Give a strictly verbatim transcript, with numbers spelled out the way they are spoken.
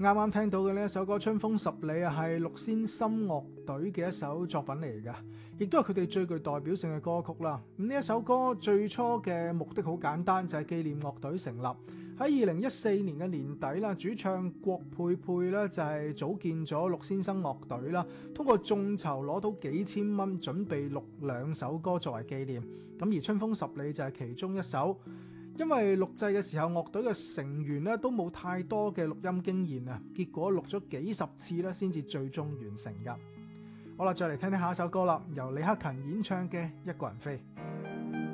啱啱聽到嘅呢一首歌《春風十里》啊，係六仙心樂隊嘅一首作品嚟㗎，亦都係佢哋最具代表性嘅歌曲啦。咁呢一首歌最初嘅目的好簡單，就係紀念樂隊成立。喺二零一四年嘅年底啦，主唱郭佩佩咧就係組建咗六先生樂隊啦，通過眾籌攞到幾千蚊，準備錄兩首歌作為紀念。咁而《春風十里》就係其中一首。因為錄製嘅時候，樂隊嘅成員咧都冇太多嘅錄音經驗啊，結果錄咗幾十次咧，先至最終完成噶。好啦，再嚟聽聽下一首歌啦，由李克勤演唱嘅《一個人飛》。